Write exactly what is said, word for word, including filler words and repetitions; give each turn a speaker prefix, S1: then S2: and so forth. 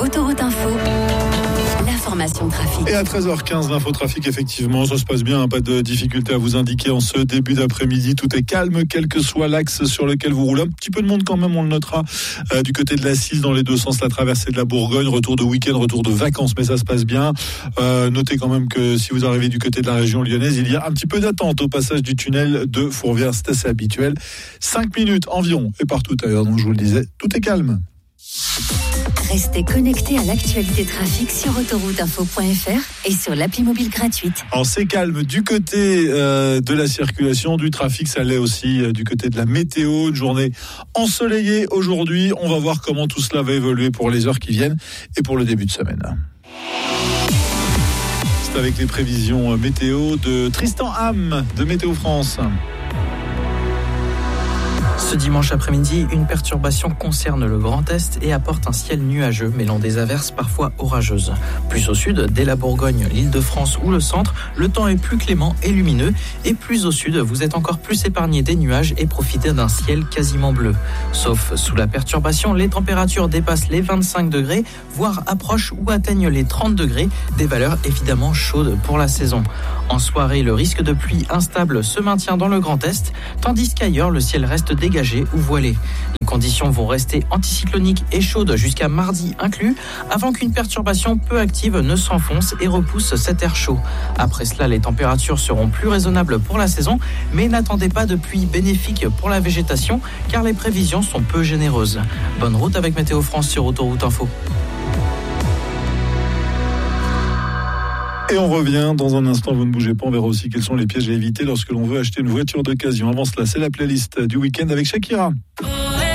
S1: Autoroute Info, l'information trafic.
S2: Et à treize heures quinze, l'infotrafic, effectivement, ça se passe bien, hein, pas de difficulté à vous indiquer en ce début d'après-midi. Tout est calme, quel que soit l'axe sur lequel vous roulez. Un petit peu de monde quand même, on le notera, euh, du côté de la Cisse, dans les deux sens, la traversée de la Bourgogne, retour de week-end, retour de vacances, mais ça se passe bien. Euh, notez quand même que si vous arrivez du côté de la région lyonnaise, il y a un petit peu d'attente au passage du tunnel de Fourvière, c'est assez habituel. cinq minutes environ, et partout ailleurs, donc je vous le disais, tout est calme.
S1: Restez connectés à l'actualité trafic sur autoroute info point f r et sur l'appli mobile gratuite.
S2: Alors c'est calme du côté euh, de la circulation, du trafic, ça l'est aussi euh, du côté de la météo. Une journée ensoleillée aujourd'hui. On va voir comment tout cela va évoluer pour les heures qui viennent et pour le début de semaine. C'est avec les prévisions météo de Tristan Ham de Météo France.
S3: Ce dimanche après-midi, une perturbation concerne le Grand Est et apporte un ciel nuageux, mêlant des averses parfois orageuses. Plus au sud, dès la Bourgogne, l'Île-de-France ou le centre, le temps est plus clément et lumineux. Et plus au sud, vous êtes encore plus épargné des nuages et profitez d'un ciel quasiment bleu. Sauf sous la perturbation, les températures dépassent les vingt-cinq degrés, voire approchent ou atteignent les trente degrés, des valeurs évidemment chaudes pour la saison. En soirée, le risque de pluie instable se maintient dans le Grand Est, tandis qu'ailleurs, le ciel reste dégagé ou voilé. Les conditions vont rester anticycloniques et chaudes jusqu'à mardi inclus, avant qu'une perturbation peu active ne s'enfonce et repousse cet air chaud. Après cela, les températures seront plus raisonnables pour la saison, mais n'attendez pas de pluie bénéfique pour la végétation, car les prévisions sont peu généreuses. Bonne route avec Météo France sur Autoroute Info.
S2: Et on revient dans un instant, vous ne bougez pas, on verra aussi quels sont les pièges à éviter lorsque l'on veut acheter une voiture d'occasion. Avant cela, c'est la playlist du week-end avec Shakira.